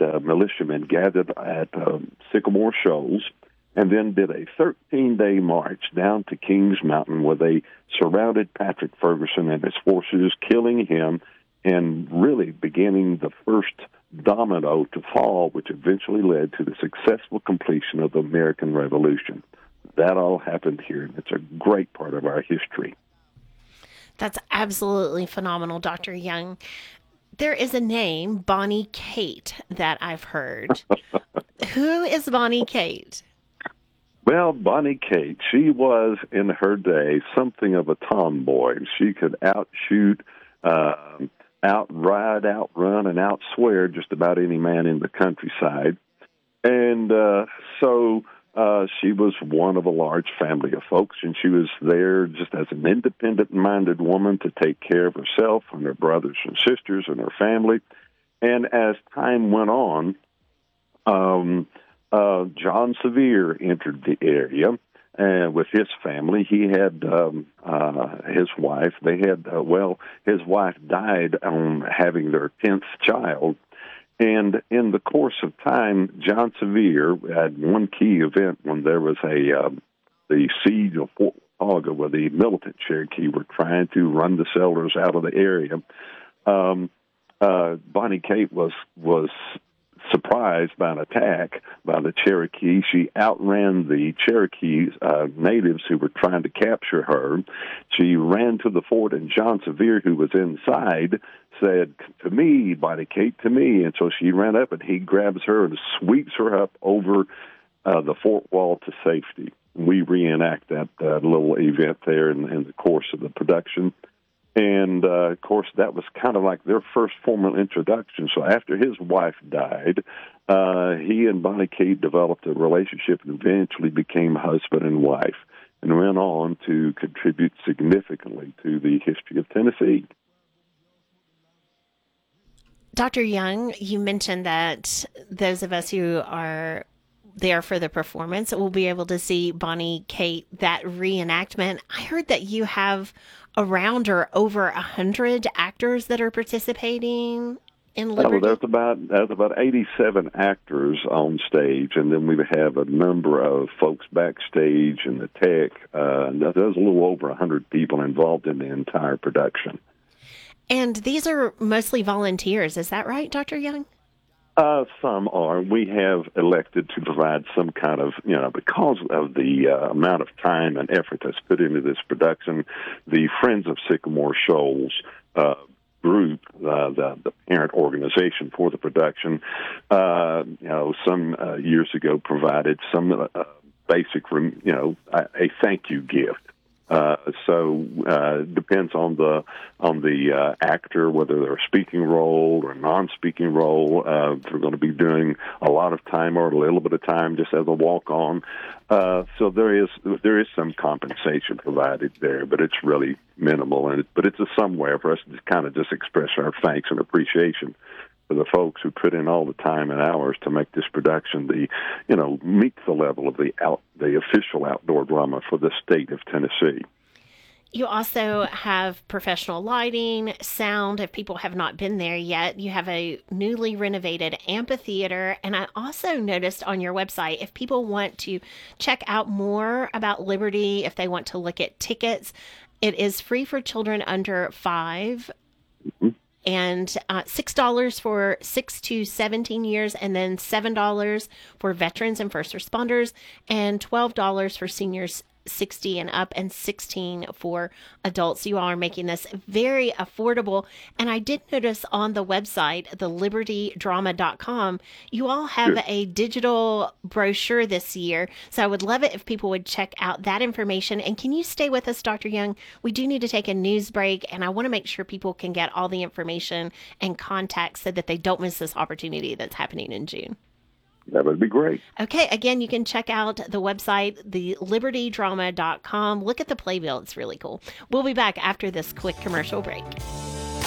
militiamen gathered at Sycamore Shoals, and then did a 13-day march down to Kings Mountain, where they surrounded Patrick Ferguson and his forces, killing him and really beginning the first domino to fall, which eventually led to the successful completion of the American Revolution. That all happened here, and it's a great part of our history. That's absolutely phenomenal, Dr. Young. There is a name, Bonnie Kate, that I've heard. Who is Bonnie Kate? Well, Bonnie Kate, she was, in her day, something of a tomboy. She could outshoot, outride, outrun, and outswear just about any man in the countryside. And so she was one of a large family of folks, and she was there just as an independent-minded woman to take care of herself and her brothers and sisters and her family. And as time went on, John Sevier entered the area with his family. He had his wife. They had, his wife died on having their 10th child. And in the course of time, John Sevier had one key event when there was the siege of Fort Watauga, where the militant Cherokee were trying to run the settlers out of the area. Bonnie Kate was surprised by an attack by the Cherokee. She outran the Cherokee natives who were trying to capture her. She ran to the fort, and John Sevier, who was inside, said, "To me, Bonnie Kate, to me." And so she ran up, and he grabs her and sweeps her up over the fort wall to safety. We reenact that little event there in the course of the production. And, of course, that was kind of like their first formal introduction. So after his wife died, he and Bonnie Kate developed a relationship and eventually became husband and wife, and went on to contribute significantly to the history of Tennessee. Dr. Young, you mentioned that those of us who are there for the performance will be able to see Bonnie Kate, that reenactment. I heard that you have around or over 100 actors that are participating in Liberty. There's about 87 actors on stage, and then we have a number of folks backstage in the tech. There's a little over 100 people involved in the entire production. And these are mostly volunteers. Is that right, Dr. Young? Some are. We have elected to provide some kind of, because of the amount of time and effort that's put into this production, the Friends of Sycamore Shoals group, the parent organization for the production, some years ago provided some basic, a thank you gift. Depends on the actor, whether they're a speaking role or a non-speaking role. They're going to be doing a lot of time or a little bit of time just as a walk-on. So there is some compensation provided there, but it's really minimal. But it's somewhere for us to kind of just express our thanks and appreciation for the folks who put in all the time and hours to make this production meet the level of the official outdoor drama for the state of Tennessee. You also have professional lighting, sound. If people have not been there yet, you have a newly renovated amphitheater. And I also noticed on your website, if people want to check out more about Liberty, if they want to look at tickets, it is free for children under 5. Mm-hmm. And $6 for 6 to 17 years, and then $7 for veterans and first responders, and $12 for seniors 60 and up, and $16 for adults. You all are making this very affordable. And I did notice on the website, the libertydrama.com, you all have a digital brochure this year. So I would love it if people would check out that information. And can you stay with us, Dr. Young? We do need to take a news break, and I want to make sure people can get all the information and contact so that they don't miss this opportunity that's happening in June. That would be great. Okay. Again, you can check out the website, the libertydrama.com. Look at the playbill. It's really cool. We'll be back after this quick commercial break.